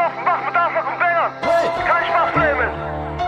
Offenbach mit Anschlag und Sängern. Kein Spaß, Flamen.